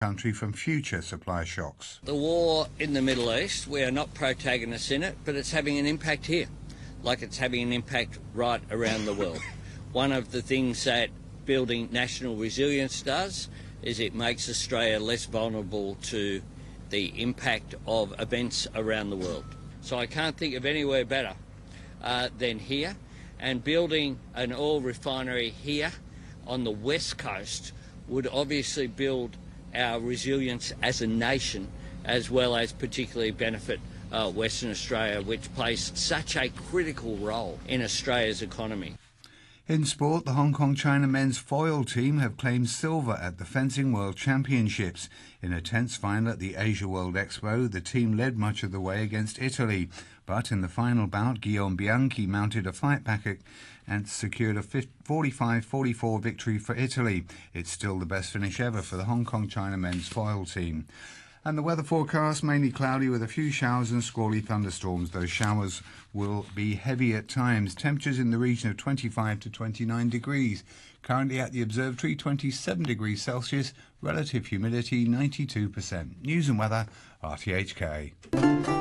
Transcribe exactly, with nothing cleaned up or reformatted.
country from future supply shocks. The war in the Middle East, we are not protagonists in it, but it's having an impact here, like it's having an impact right around the world. One of the things that building national resilience does is it makes Australia less vulnerable to the impact of events around the world. So I can't think of anywhere better uh, than here, and building an oil refinery here on the west coast would obviously build our resilience as a nation, as well as particularly benefit uh, Western Australia, which plays such a critical role in Australia's economy. In sport, the Hong Kong-China men's foil team have claimed silver at the Fencing World Championships. In a tense final at the Asia World Expo, the team led much of the way against Italy. But in the final bout, Guillaume Bianchi mounted a fight back and secured a forty-five forty-four victory for Italy. It's still the best finish ever for the Hong Kong-China men's foil team. And the weather forecast, mainly cloudy with a few showers and squally thunderstorms. Those showers will be heavy at times. Temperatures in the region of twenty-five to twenty-nine degrees. Currently at the observatory, twenty-seven degrees Celsius. Relative humidity, ninety-two percent. News and weather, R T H K.